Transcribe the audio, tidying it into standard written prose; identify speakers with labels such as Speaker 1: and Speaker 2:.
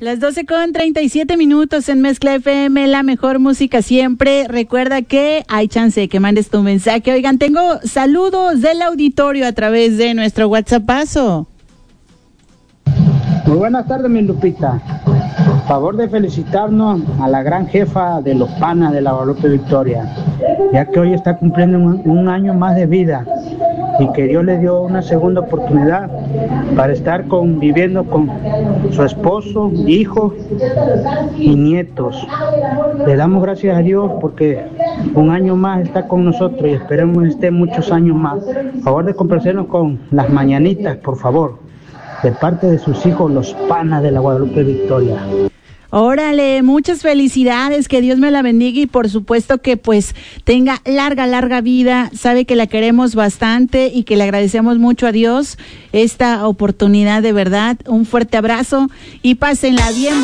Speaker 1: Las 12:37 en Mezcla FM, la mejor música siempre. Recuerda que hay chance que mandes tu mensaje. Oigan, tengo saludos del auditorio a través de nuestro WhatsAppazo.
Speaker 2: Muy buenas tardes, mi Lupita. Favor de felicitarnos a la gran jefa de los panas de la Guadalupe Victoria, ya que hoy está cumpliendo un año más de vida y que Dios le dio una segunda oportunidad para estar conviviendo con su esposo, hijos y nietos. Le damos gracias a Dios porque un año más está con nosotros y esperemos que esté muchos años más. Favor de complacernos con las mañanitas, por favor, de parte de sus hijos, los panas de la Guadalupe Victoria.
Speaker 1: Órale, muchas felicidades, que Dios me la bendiga y por supuesto que pues tenga larga vida. Sabe que la queremos bastante y que le agradecemos mucho a Dios esta oportunidad, de verdad. Un fuerte abrazo y pásenla bien.